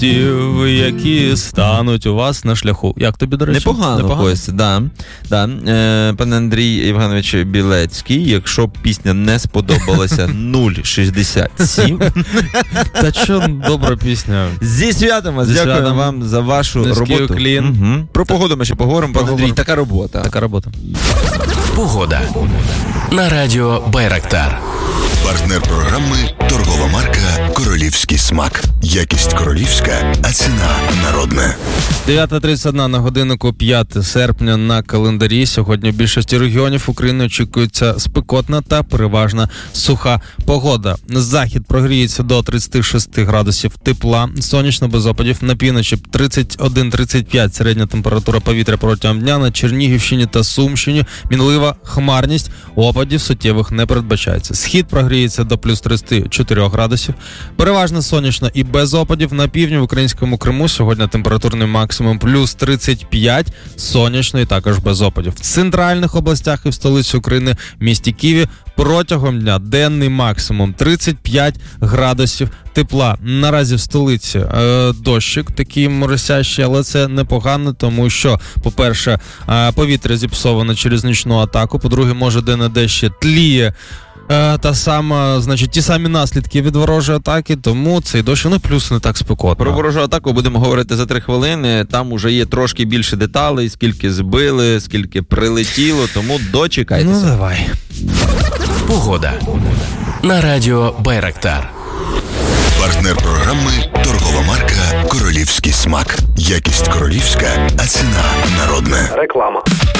гостів, які стануть у вас на шляху. Як тобі, до речі? Непогано. Костя, да. Пане Андрій Євгенович Білецький, якщо пісня не сподобалася 067. Та що добра пісня. Зі святом вас, дякую вам за вашу роботу. Клін. Про погоду ми ще поговоримо. Пане Андрій, така робота. Погода. На радіо Байрактар. Партнер програми торгова марка «Королівський смак». Якість королівська, а ціна народна. 9:31 на годиннику, 5 серпня на календарі. Сьогодні в більшості регіонів України очікується спекотна та переважно суха погода. Захід прогріється до 36 градусів тепла, сонячно без опадів. На півночі 31-35 середня температура повітря протягом дня. На Чернігівщині та Сумщині мінлива хмарність, опадів суттєвих не передбачається. Схід прогріється до плюс 34 градусів. Переважно сонячно і без опадів. На півдні в українському Криму сьогодні температурний максимум плюс 35, сонячно і також без опадів. В центральних областях і в столиці України, місті Києві, протягом дня денний максимум 35 градусів тепла. Наразі в столиці дощик такий моросящий, але це непогано, тому що, по-перше, повітря зіпсовано через нічну атаку, по-друге, може де-не-де ще тліє ті самі наслідки від ворожої атаки, тому цей дощ, плюс не так спекотно. Про ворожу атаку будемо говорити за 3 хвилини. Там уже є трошки більше деталей, скільки збили, скільки прилетіло, тому дочекайтеся. Давай. Погода. На радіо Байрактар. Партнер програми торгова марка «Королівський смак». Якість королівська, а ціна народна. Реклама.